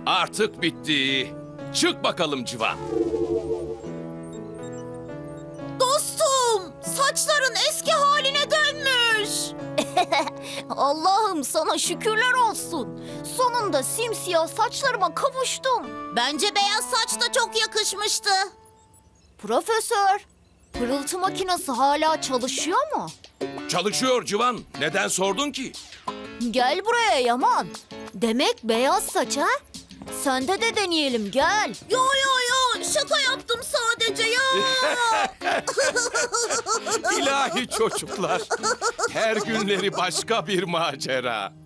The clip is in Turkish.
Artık bitti. Çık bakalım Civan. Dostum, saçların eski haline dönmüş. Allah'ım sana şükürler olsun. Sonunda simsiyah saçlarıma kavuştum. Bence beyaz saç da çok yakışmıştı. Profesör, pırıltı makinesi hala çalışıyor mu? Çalışıyor Civan. Neden sordun ki? Gel buraya Yaman. Demek beyaz saç ha? Sende de deneyelim gel. Yo şaka yaptım sadece ya. İlahi çocuklar. Her günleri başka bir macera.